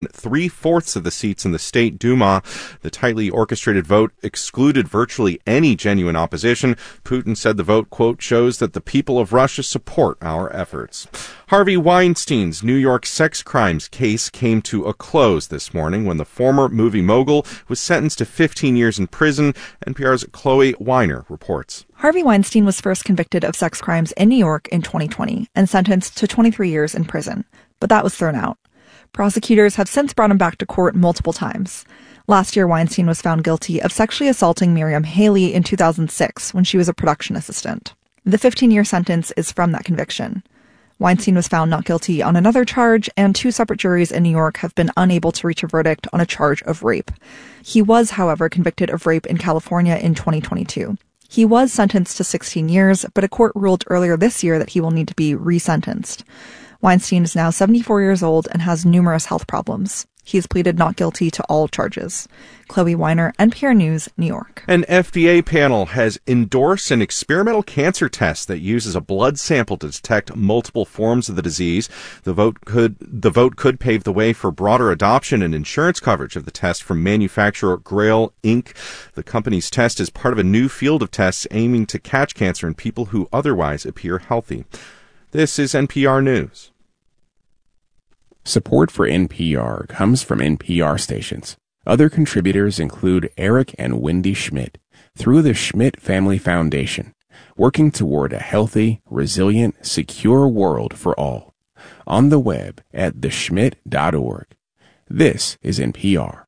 3/4 of the seats in the state Duma. The tightly orchestrated vote excluded virtually any genuine opposition. Putin said the vote, quote, shows that the people of Russia support our efforts. Harvey Weinstein's New York sex crimes case came to a close this morning when the former movie mogul was sentenced to 15 years in prison. NPR's Chloe Weiner reports. Harvey Weinstein was first convicted of sex crimes in New York in 2020 and sentenced to 23 years in prison, but that was thrown out. Prosecutors have since brought him back to court multiple times. Last year, Weinstein was found guilty of sexually assaulting Miriam Haley in 2006 when she was a production assistant. The 15-year sentence is from that conviction. Weinstein was found not guilty on another charge, and 2 separate juries in New York have been unable to reach a verdict on a charge of rape. He was, however, convicted of rape in California in 2022. He was sentenced to 16 years, but a court ruled earlier this year that he will need to be resentenced. Weinstein is now 74 years old and has numerous health problems. He has pleaded not guilty to all charges. Chloe Weiner, NPR News, New York. An FDA panel has endorsed an experimental cancer test that uses a blood sample to detect multiple forms of the disease. The vote could pave the way for broader adoption and insurance coverage of the test from manufacturer Grail Inc. The company's test is part of a new field of tests aiming to catch cancer in people who otherwise appear healthy. This is NPR News. Support for NPR comes from NPR stations. Other contributors include Eric and Wendy Schmidt through the Schmidt Family Foundation, working toward a healthy, resilient, secure world for all. On the web at theschmidt.org. This is NPR.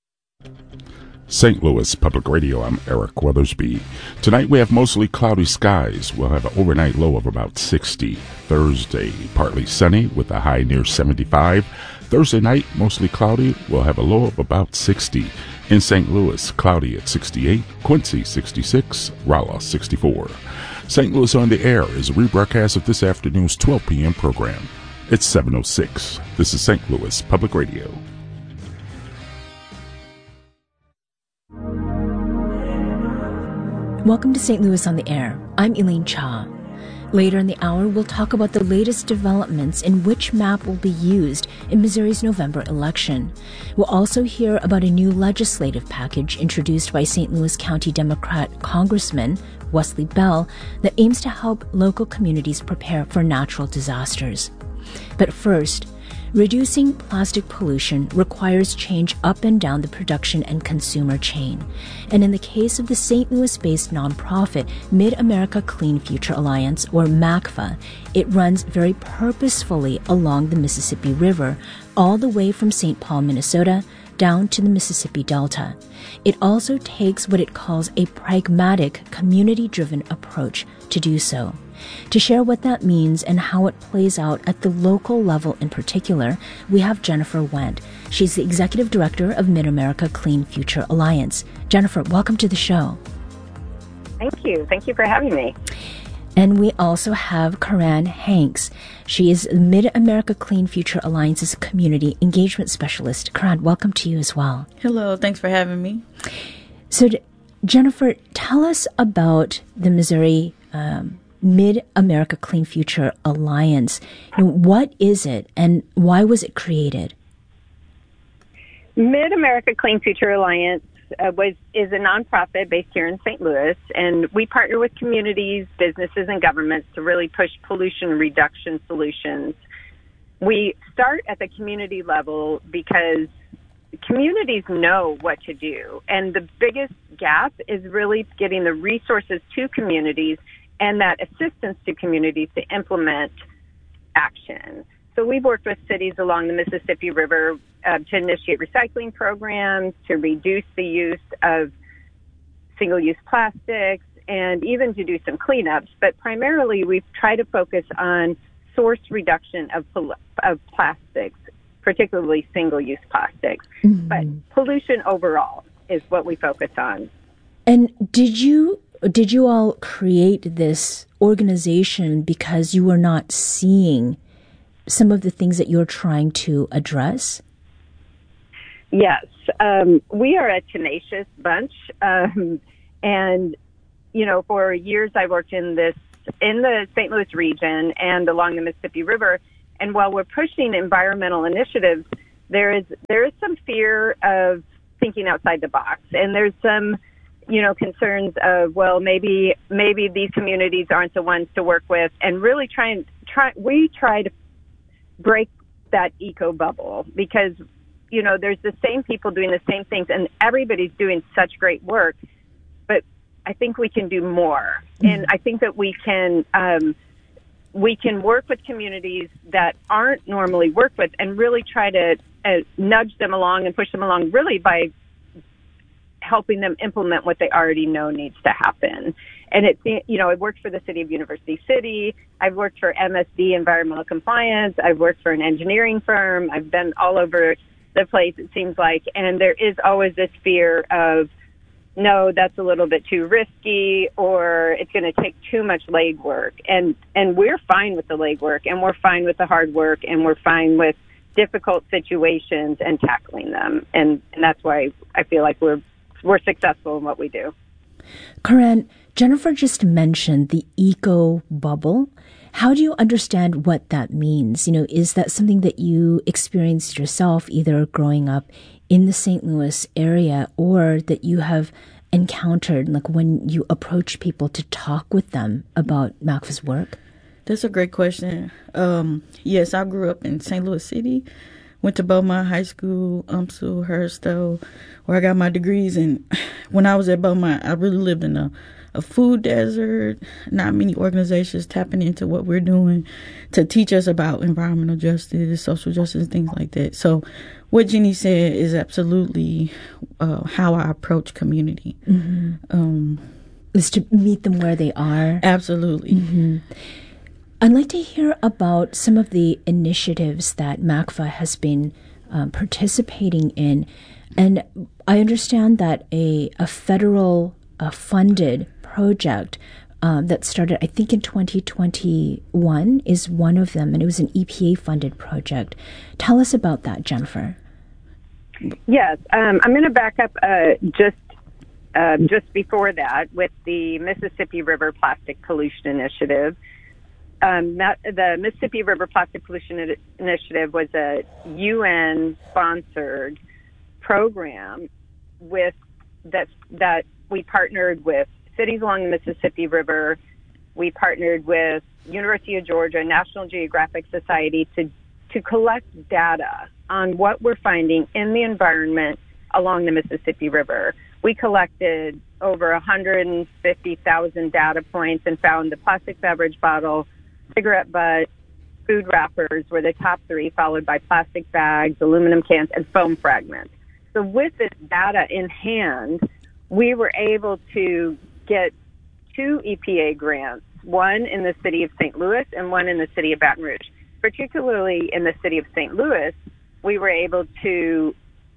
St. Louis Public Radio, I'm Eric Weathersby. Tonight we have mostly cloudy skies. We'll have an overnight low of about 60. Thursday, partly sunny with a high near 75. Thursday night, mostly cloudy. We'll have a low of about 60. In St. Louis, cloudy at 68. Quincy, 66. Rolla, 64. St. Louis on the Air is a rebroadcast of this afternoon's 12 p.m. program. It's 7:06. This is St. Louis Public Radio. Welcome to St. Louis on the Air. I'm Elaine Cha. Later in the hour, we'll talk about the latest developments in which map will be used in Missouri's November election. We'll also hear about a new legislative package introduced by St. Louis County Democrat Congressman Wesley Bell that aims to help local communities prepare for natural disasters. But first, reducing plastic pollution requires change up and down the production and consumer chain. And in the case of the St. Louis-based nonprofit Mid-America Clean Future Alliance, or MACFA, it runs very purposefully along the Mississippi River, all the way from St. Paul, Minnesota, down to the Mississippi Delta. It also takes what it calls a pragmatic, community-driven approach to do so. To share what that means and how it plays out at the local level in particular, we have Jennifer Wendt. She's the Executive Director of Mid-America Clean Future Alliance. Jennifer, welcome to the show. Thank you. Thank you for having me. And we also have Karan Hanks. She is Mid-America Clean Future Alliance's Community Engagement Specialist. Karan, welcome to you as well. Hello. Thanks for having me. So, Jennifer, tell us about the Missouri Mid-America Clean Future Alliance. What is it and why was it created? Mid-America Clean Future Alliance is a nonprofit based here in St. Louis, and we partner with communities, businesses, and governments to really push pollution reduction solutions. We start at the community level because communities know what to do, and the biggest gap is really getting the resources to communities and that assistance to communities to implement action. So we've worked with cities along the Mississippi River to initiate recycling programs, to reduce the use of single-use plastics, and even to do some cleanups. But primarily, we've tried to focus on source reduction of plastics, particularly single-use plastics. Mm-hmm. But pollution overall is what we focus on. And did you all create this organization because you were not seeing some of the things that you're trying to address? Yes. We are a tenacious bunch. And, you know, for years I worked in the St. Louis region and along the Mississippi River. And while we're pushing environmental initiatives, there is some fear of thinking outside the box, and there's some, concerns of, well, maybe these communities aren't the ones to work with, and really we try to break that eco bubble, because there's the same people doing the same things, and everybody's doing such great work, but I think we can do more. And I think that we can work with communities that aren't normally worked with, and really try to nudge them along and push them along, really by helping them implement what they already know needs to happen. And I've worked for the city of University City. I've worked for MSD Environmental Compliance. I've worked for an engineering firm. I've been all over the place, it seems like. And there is always this fear of, no, that's a little bit too risky, or it's going to take too much legwork. And we're fine with the legwork, and we're fine with the hard work, and we're fine with difficult situations and tackling them. And that's why I feel like we're successful in what we do. Corinne, Jennifer just mentioned the eco bubble. How do you understand what that means? Is that something that you experienced yourself, either growing up in the St. Louis area, or that you have encountered, like when you approach people to talk with them about MACFA's work? That's a great question. Yes, I grew up in St. Louis City, went to Beaumont High School, UMSU, Hearstow, where I got my degrees. And when I was at Beaumont, I really lived in a food desert. Not many organizations tapping into what we're doing to teach us about environmental justice, social justice, things like that. So what Jenny said is absolutely how I approach community. Is to meet them where they are. Absolutely. I'd like to hear about some of the initiatives that MACFA has been participating in. And I understand that a federal funded project that started, I think, in 2021 is one of them, and it was an EPA-funded project. Tell us about that, Jennifer. Yes, I'm going to back up just before that with the Mississippi River Plastic Pollution Initiative. The Mississippi River Plastic Pollution Initiative was a UN-sponsored program that we partnered with cities along the Mississippi River. We partnered with University of Georgia, National Geographic Society to collect data on what we're finding in the environment along the Mississippi River. We collected over 150,000 data points and found the plastic beverage bottle, cigarette butt, food wrappers were the top three, followed by plastic bags, aluminum cans, and foam fragments. So with this data in hand, we were able to get 2 EPA grants, one in the city of St. Louis and one in the city of Baton Rouge. Particularly in the city of St. Louis, we were able to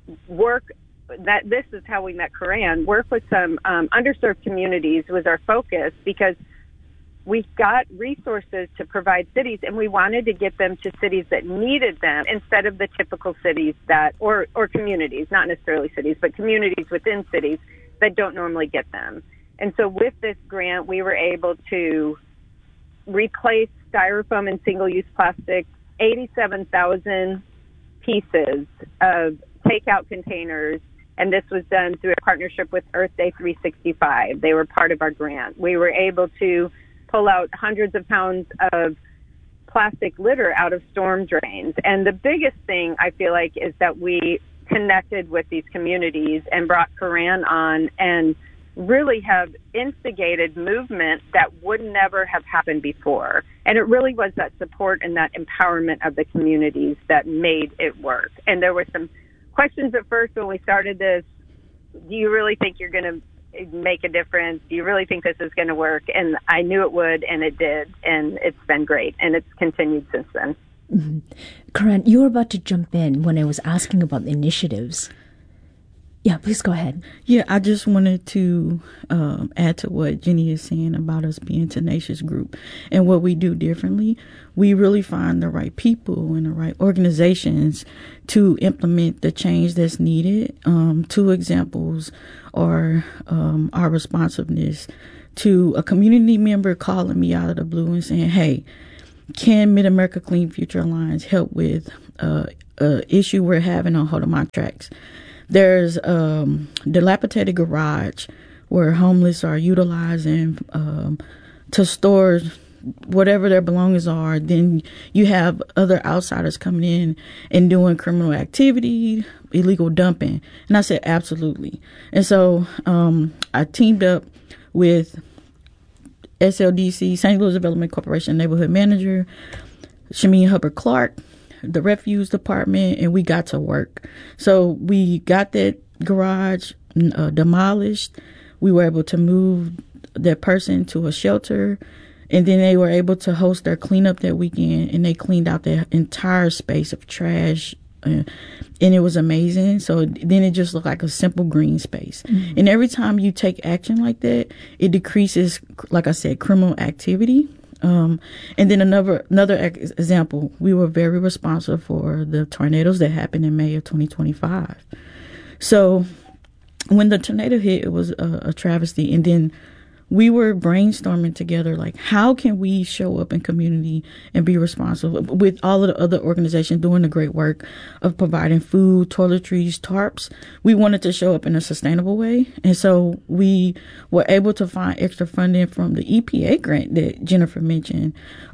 this is how we met Corinne, work with some underserved communities was our focus, because we got resources to provide cities, and we wanted to get them to cities that needed them instead of the typical cities or communities, not necessarily cities, but communities within cities that don't normally get them. And so with this grant, we were able to replace styrofoam and single-use plastic, 87,000 pieces of takeout containers, and this was done through a partnership with Earth Day 365. They were part of our grant. We were able to pull out hundreds of pounds of plastic litter out of storm drains. And the biggest thing, I feel like, is that we connected with these communities and brought Corinne on and really have instigated movement that would never have happened before. And it really was that support and that empowerment of the communities that made it work. And there were some questions at first when we started this. Do you really think you're going to make a difference? Do you really think this is going to work? And I knew it would, and it did. And it's been great. And it's continued since then. Mm-hmm. Corinne, you were about to jump in when I was asking about the initiatives. Yeah, please go ahead. Yeah, I just wanted to add to what Jenny is saying about us being a tenacious group and what we do differently. We really find the right people and the right organizations to implement the change that's needed. 2 examples are our responsiveness to a community member calling me out of the blue and saying, hey, can Mid-America Clean Future Alliance help with issue we're having on Hodemont Tracks. There's dilapidated garage where homeless are utilizing to store whatever their belongings are. Then you have other outsiders coming in and doing criminal activity, illegal dumping. And I said, absolutely. And so I teamed up with SLDC, St. Louis Development Corporation neighborhood manager, Shameen Hubbard Clark, the refuse department, and we got to work. So we got that garage demolished. We were able to move that person to a shelter, and then they were able to host their cleanup that weekend, and they cleaned out their entire space of trash, and it was amazing. So then it just looked like a simple green space. Mm-hmm. And every time you take action like that, it decreases, like I said, criminal activity. And then another example, we were very responsible for the tornadoes that happened in May of 2025. So when the tornado hit, it was a travesty. And then we were brainstorming together, like, how can we show up in community and be responsible with all of the other organizations doing the great work of providing food, toiletries, tarps. We wanted to show up in a sustainable way. And so we were able to find extra funding from the EPA grant that Jennifer mentioned.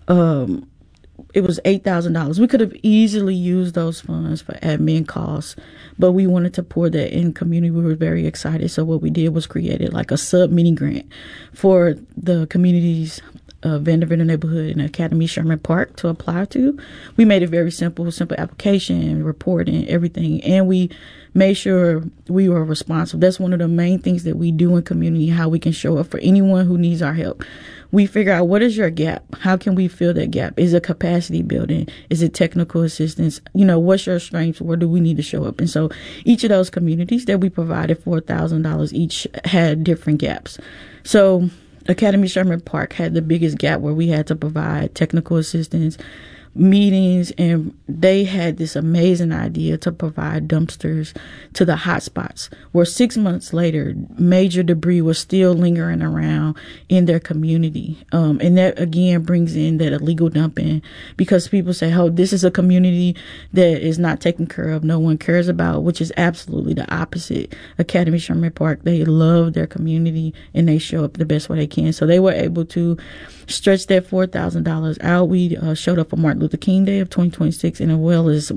It was $8,000. We could have easily used those funds for admin costs, but we wanted to pour that in community. We were very excited. So what we did was created like a sub mini grant for the communities of Vanderbilt neighborhood and Academy Sherman Park to apply to. We made it very simple application, reporting, everything. And we made sure we were responsible. That's one of the main things that we do in community, how we can show up for anyone who needs our help. We figure out, what is your gap? How can we fill that gap? Is it capacity building? Is it technical assistance? What's your strengths? Where do we need to show up? And so each of those communities that we provided $4,000 each had different gaps. So Academy Sherman Park had the biggest gap, where we had to provide technical assistance, meetings, and they had this amazing idea to provide dumpsters to the hot spots, where 6 months later, major debris was still lingering around in their community. And that again brings in that illegal dumping, because people say, oh, this is a community that is not taken care of, no one cares about, which is absolutely the opposite. Academy Sherman Park, they love their community and they show up the best way they can. So they were able to stretch that $4,000 out. We showed up for Martin Luther King Day of 2026, and as well as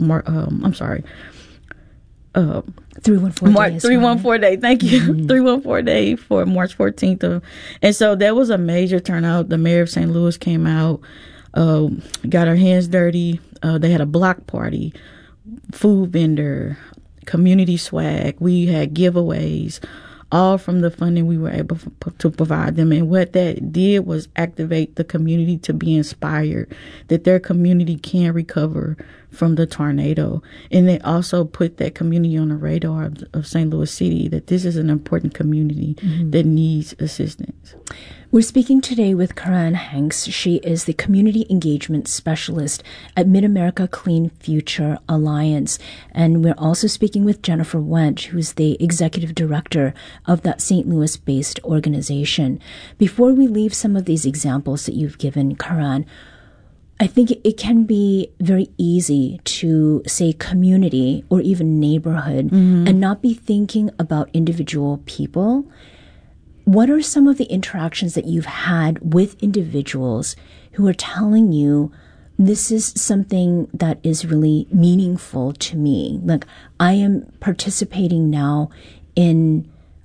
314 Day. Thank you. Mm-hmm. 314 Day for March 14th. And so that was a major turnout. The mayor of St. Louis came out, got her hands dirty. They had a block party, food vendor, community swag. We had giveaways, all from the funding we were able to provide them. And what that did was activate the community to be inspired that their community can recover from the tornado. And they also put that community on the radar of St. Louis City, that this is an important community that needs assistance. We're speaking today with Karan Hanks. She is the Community Engagement Specialist at Mid-America Clean Future Alliance. And we're also speaking with Jennifer Wendt, who's the Executive Director of that St. Louis-based organization. Before we leave some of these examples that you've given, Karan, I think it can be very easy to say community or even neighborhood and not be thinking about individual people. What are some of the interactions that you've had with individuals who are telling you, this is something that is really meaningful to me? Like, I am participating now in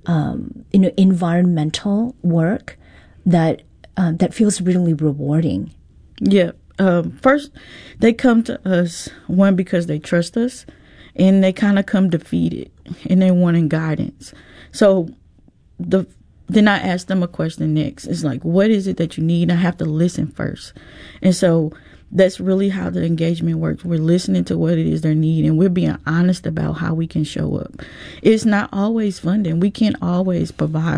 environmental work that feels really rewarding. Yeah. First, they come to us, one, because they trust us, and they kind of come defeated, and they wanting guidance. So then I ask them a question next. It's like, what is it that you need? I have to listen first. And so that's really how the engagement works. We're listening to what it is they need, and we're being honest about how we can show up. It's not always funding. We can't always provide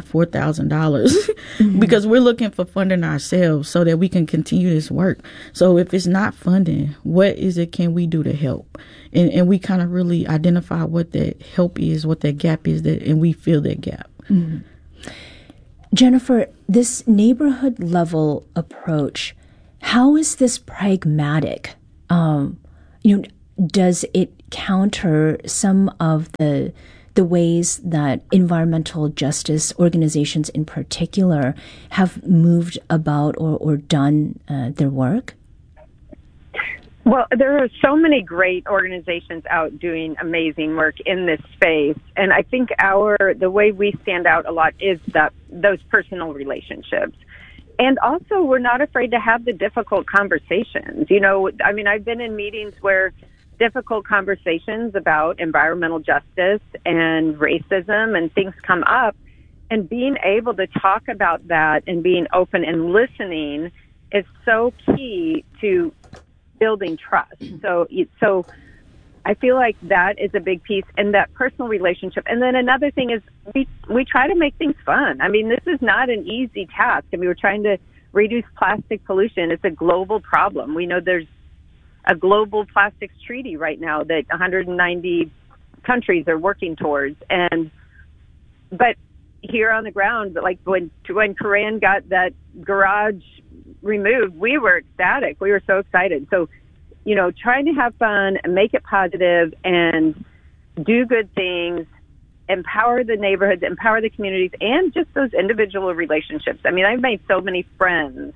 $4,000 because we're looking for funding ourselves so that we can continue this work. So if it's not funding, what is it can we do to help? And we kind of really identify what that help is, what that gap is, and we fill that gap. Mm-hmm. Jennifer, this neighborhood level approach, how is this pragmatic? does it counter some of the ways that environmental justice organizations in particular have moved about or done their work? Well, there are so many great organizations out doing amazing work in this space, and I think the way we stand out a lot is those personal relationships. And also, we're not afraid to have the difficult conversations. I've been in meetings where difficult conversations about environmental justice and racism and things come up, and being able to talk about that and being open and listening is so key to building trust. So I feel like that is a big piece, and that personal relationship. And then another thing is we try to make things fun. I mean, this is not an easy task. We're trying to reduce plastic pollution. It's a global problem. We know there's a global plastics treaty right now that 190 countries are working towards. But here on the ground, like when Corinne got that garage removed, we were ecstatic. We were so excited. So, trying to have fun and make it positive and do good things, empower the neighborhoods, empower the communities, and just those individual relationships. I mean, I've made so many friends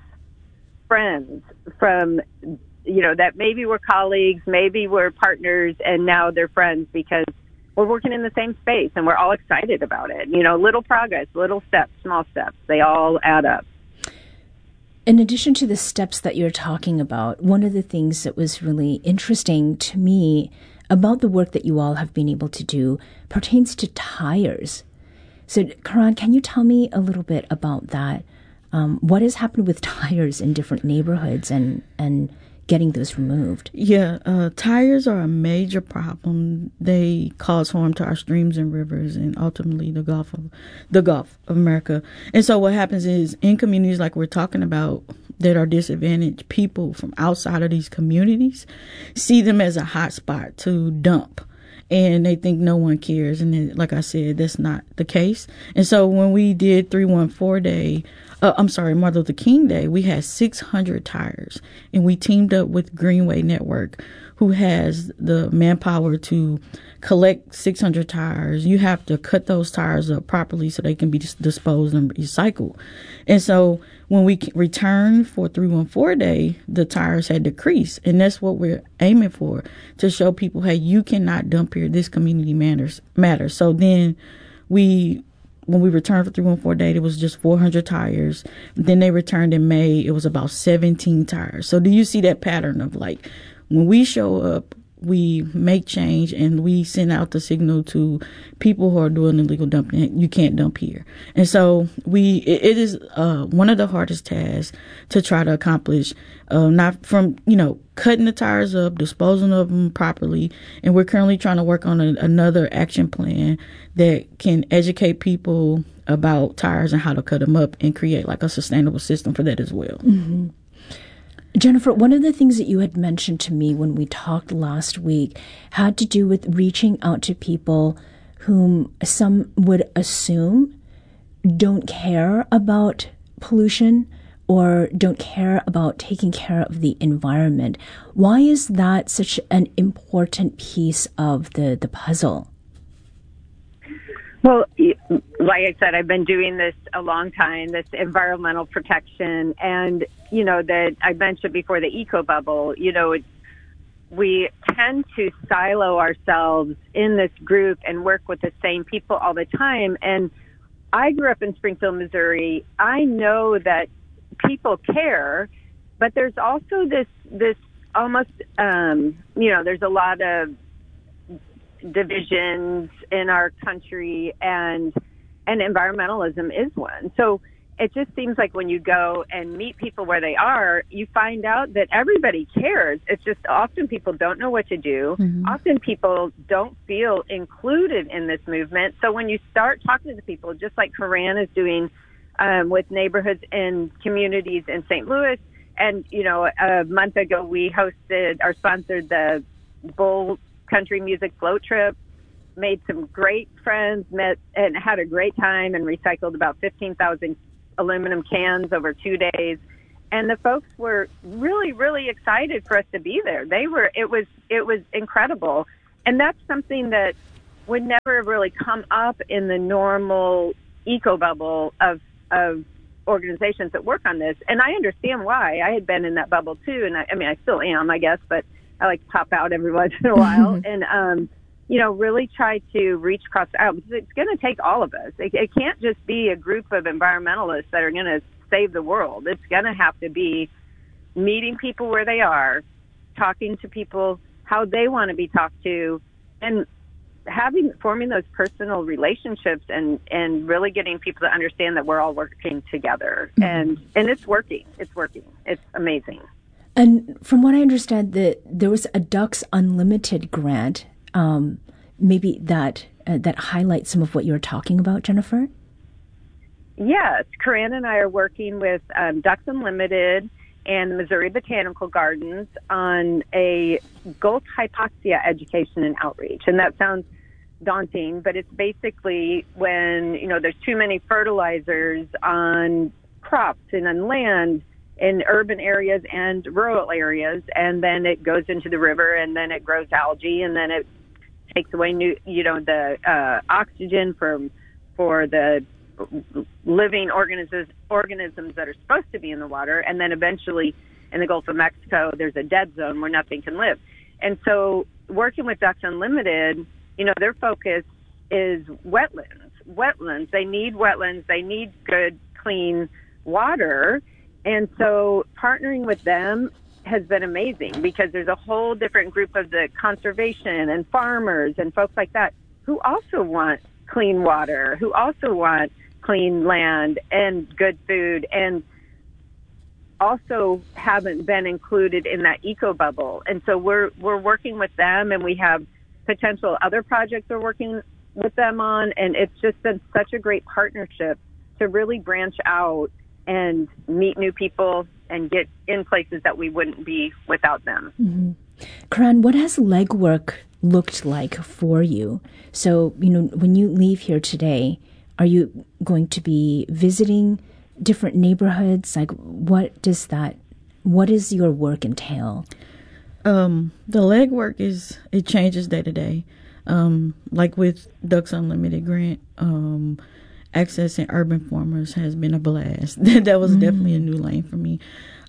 from that maybe we're colleagues, maybe we're partners, and now they're friends because we're working in the same space and we're all excited about it. Little progress, little steps, small steps, they all add up. In addition to the steps that you're talking about, one of the things that was really interesting to me about the work that you all have been able to do pertains to tires. So, Karan, can you tell me a little bit about that? What has happened with tires in different neighborhoods and getting those removed? Yeah, tires are a major problem. They cause harm to our streams and rivers and ultimately the Gulf of America. And so what happens is in communities like we're talking about that are disadvantaged, people from outside of these communities see them as a hot spot to dump. And they think no one cares. And then, like I said, that's not the case. And so when we did 314 Day, Martin Luther King Day, we had 600 tires. And we teamed up with Greenway Network, who has the manpower to collect 600 tires. You have to cut those tires up properly so they can be disposed and recycled. And so when we returned for 314 Day, the tires had decreased. And that's what we're aiming for, to show people, hey, you cannot dump here. This community matters. So then when we returned for 314 Day, it was just 400 tires. Then they returned in May. It was about 17 tires. So do you see that pattern of like, when we show up, we make change and we send out the signal to people who are doing illegal dumping, you can't dump here. And so it is one of the hardest tasks to try to accomplish, not from, cutting the tires up, disposing of them properly. And we're currently trying to work on another action plan that can educate people about tires and how to cut them up and create like a sustainable system for that as well. Mm-hmm. Jennifer, one of the things that you had mentioned to me when we talked last week had to do with reaching out to people whom some would assume don't care about pollution or don't care about taking care of the environment. Why is that such an important piece of the puzzle? Well, like I said, I've been doing this a long time, this environmental protection, and, that I mentioned before, the eco bubble, we tend to silo ourselves in this group and work with the same people all the time. And I grew up in Springfield, Missouri. I know that people care, but there's also this almost, there's a lot of divisions in our country, and environmentalism is one. So it just seems like when you go and meet people where they are, you find out that everybody cares. It's just often people don't know what to do. Mm-hmm. Often people don't feel included in this movement. So when you start talking to people, just like Karan is doing with neighborhoods and communities in St. Louis, and, a month ago we sponsored the Bull Country Music Float Trip, made some great friends, met and had a great time, and recycled about 15,000 aluminum cans over 2 days. And the folks were really, really excited for us to be there. It was incredible. And that's something that would never really come up in the normal eco bubble of organizations that work on this. And I understand why. I had been in that bubble too. And I still am, I guess, but I like to pop out every once in a while and, really try to reach across out, because it's going to take all of us. It can't just be a group of environmentalists that are going to save the world. It's going to have to be meeting people where they are, talking to people how they want to be talked to, and forming those personal relationships and really getting people to understand that we're all working together. And it's working. It's working. It's amazing. And from what I understand, there was a Ducks Unlimited grant, maybe that highlights some of what you're talking about, Jennifer? Yes. Corinne and I are working with Ducks Unlimited and the Missouri Botanical Gardens on a Gulf hypoxia education and outreach. And that sounds daunting, but it's basically when, there's too many fertilizers on crops and on land in urban areas and rural areas, and then it goes into the river, and then it grows algae, and then it takes away the oxygen for the living organisms that are supposed to be in the water, and then eventually in the Gulf of Mexico there's a dead zone where nothing can live. And so working with Ducks Unlimited, their focus is wetlands. They need wetlands. They need good, clean water. And so partnering with them has been amazing, because there's a whole different group of the conservation and farmers and folks like that who also want clean water, who also want clean land and good food, and also haven't been included in that eco bubble. And so we're working with them, and we have potential other projects we're working with them on, and it's just been such a great partnership to really branch out and meet new people and get in places that we wouldn't be without them. Mm-hmm. Corinne, what has legwork looked like for you? So, when you leave here today, are you going to be visiting different neighborhoods? Like, what does your work entail? The legwork it changes day to day. Like with Ducks Unlimited grant, accessing urban farmers has been a blast. That was definitely a new lane for me.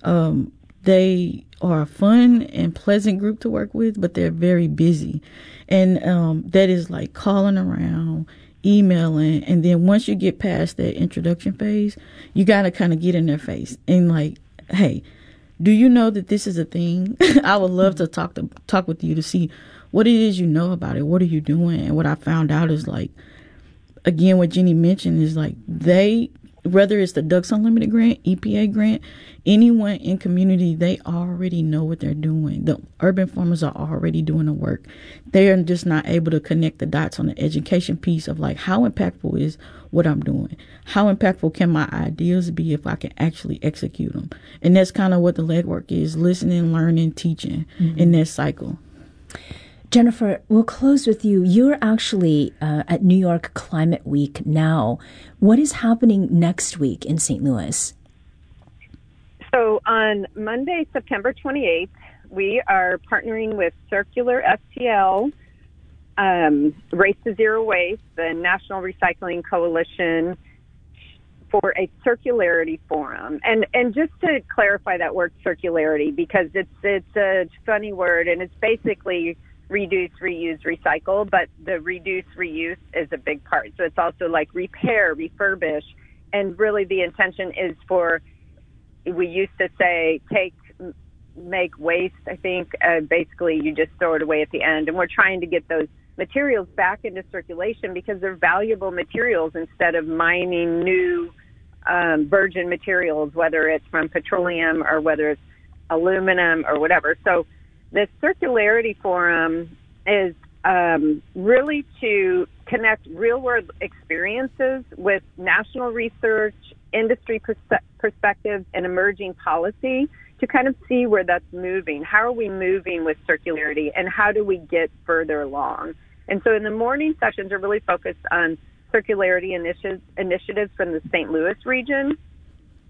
They are a fun and pleasant group to work with, but they're very busy. And that is like calling around, emailing, and then once you get past that introduction phase, you got to kind of get in their face and like, hey, do you know that this is a thing? I would love to talk with you to see what it is you know about it. What are you doing? And what I found out is like, again, what Jenny mentioned is like whether it's the Ducks Unlimited grant, EPA grant, anyone in community, they already know what they're doing. The urban farmers are already doing the work. They are just not able to connect the dots on the education piece of like, how impactful is what I'm doing? How impactful can my ideas be if I can actually execute them? And that's kind of what the legwork is: listening, learning, teaching in that cycle. Jennifer, we'll close with you. You're actually at New York Climate Week now. What is happening next week in St. Louis? So on Monday, September 28th, we are partnering with Circular STL, Race to Zero Waste, the National Recycling Coalition, for a circularity forum. And just to clarify that word circularity, because it's a funny word, and it's basically reduce, reuse, recycle, but the reduce, reuse is a big part. So it's also like repair, refurbish, and really the intention is we used to say make waste, I think, basically you just throw it away at the end, and we're trying to get those materials back into circulation because they're valuable materials instead of mining new virgin materials, whether it's from petroleum or whether it's aluminum or whatever. So the Circularity Forum is really to connect real-world experiences with national research, industry perspectives, and emerging policy to kind of see where that's moving. How are we moving with circularity, and how do we get further along? And so in the morning sessions are really focused on circularity initiatives from the St. Louis region.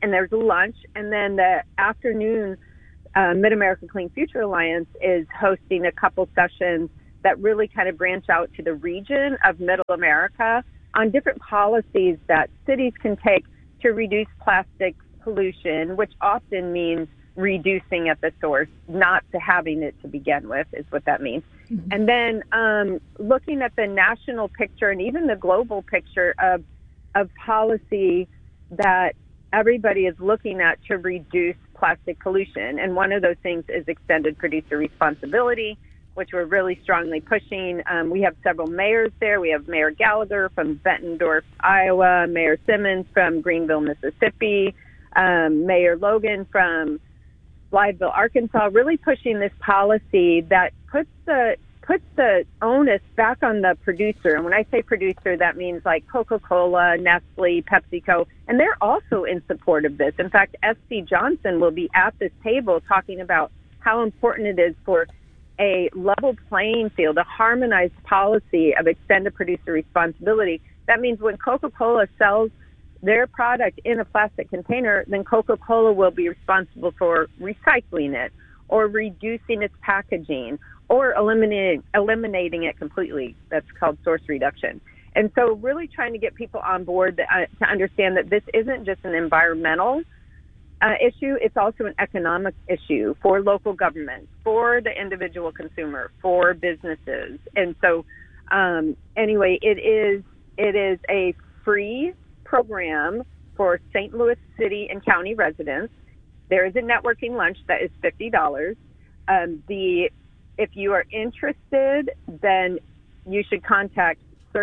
and there's a lunch, and then the afternoon, Mid-America Clean Future Alliance is hosting a couple sessions that really kind of branch out to the region of Middle America on different policies that cities can take to reduce plastic pollution, which often means reducing at the source, not to having it to begin with, is what that means. Mm-hmm. And then looking at the national picture and even the global picture of policy that everybody is looking at to reduce plastic pollution. And one of those things is extended producer responsibility, which we're really strongly pushing. We have several mayors there. We have Mayor Gallagher from Bettendorf, Iowa, Mayor Simmons from Greenville, Mississippi, Mayor Logan from Blytheville, Arkansas, really pushing this policy that puts the onus back on the producer. And when I say producer, that means like Coca-Cola, Nestle, PepsiCo, and they're also in support of this. In fact, SC Johnson will be at this table talking about how important it is for a level playing field, a harmonized policy of extended producer responsibility. That means when Coca-Cola sells their product in a plastic container, then Coca-Cola will be responsible for recycling it or reducing its packaging or eliminating it completely. That's called source reduction. And so really trying to get people on board to understand that this isn't just an environmental issue, it's also an economic issue for local governments, for the individual consumer, for businesses. And so anyway, it is a free program for St. Louis City and County residents. There is a networking lunch that is $50. If you are interested, then you should contact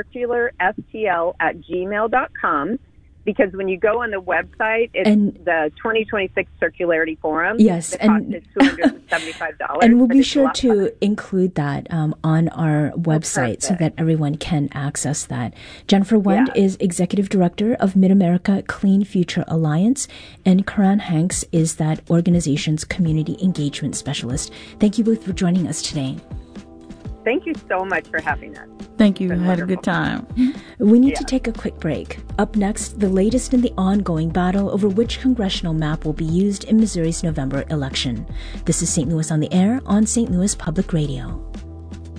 circularstl@gmail.com, because when you go on the website, it's the 2026 Circularity Forum. Yes, the cost is $275. And we'll be sure to include that on our website so that everyone can access that. Jennifer Wendt is Executive Director of Mid-America Clean Future Alliance, and Karan Hanks is that organization's Community Engagement Specialist. Thank you both for joining us today. Thank you so much for having us. Thank you. I had a good time. We need to take a quick break. Up next, the latest in the ongoing battle over which congressional map will be used in Missouri's November election. This is St. Louis on the Air on St. Louis Public Radio.